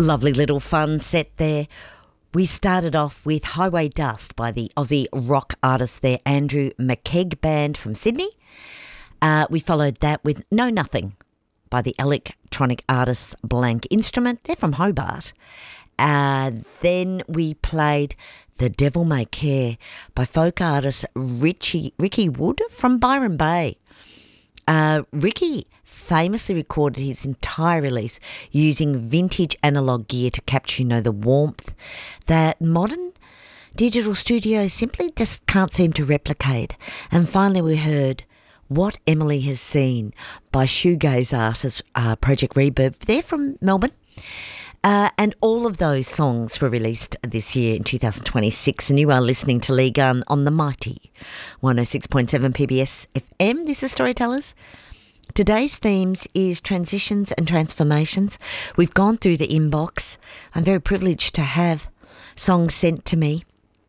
Lovely little fun set there. We started off with Highway Dust by the Aussie rock artist there, Andrew McKeag Band from Sydney. We followed that with Know Nothing by the electronic artist Blank Instrument. They're from Hobart. Then we played The Devil May Care by folk artist Ricky Wood from Byron Bay. Ricky famously recorded his entire release using vintage analog gear to capture, the warmth that modern digital studios simply just can't seem to replicate. And finally we heard What Emily Has Seen by shoegaze artist Project Reverb. They're from Melbourne. And all of those songs were released this year in 2026, and you are listening to Lee Gunn on the mighty 106.7 PBS FM. This is Storytellers. Today's themes is transitions and transformations. We've gone through the inbox. I'm very privileged to have songs sent to me,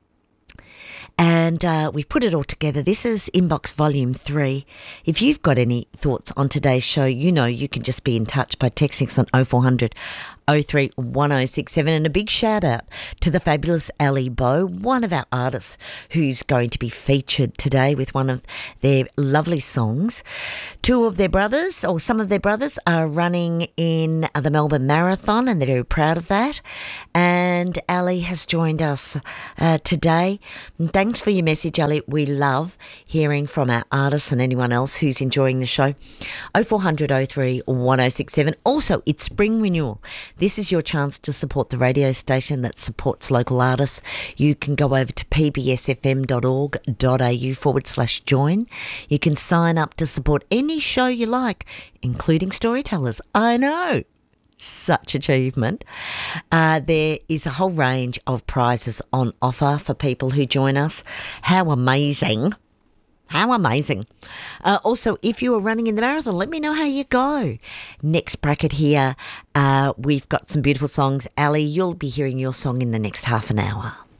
and we've put it all together. This is Inbox Volume 3. If you've got any thoughts on today's show, you can just be in touch by texting us on 0400 03 1067. And a big shout out to the fabulous Ali Bow, one of our artists who's going to be featured today with one of their lovely songs. Two of their brothers, or some of their brothers, are running in the Melbourne Marathon, and they're very proud of that. And Ali has joined us today. And thanks for your message, Ali. We love hearing from our artists and anyone else who's enjoying the show. 0400 03 1067. Also, it's spring renewal. This is your chance to support the radio station that supports local artists. You can go over to pbsfm.org.au/join. You can sign up to support any show you like, including Storytellers. I know. Such achievement. There is a whole range of prizes on offer for people who join us. How amazing. How amazing. Also, if you are running in the marathon, let me know how you go. Next bracket here, we've got some beautiful songs. Ali, you'll be hearing your song in the next half an hour.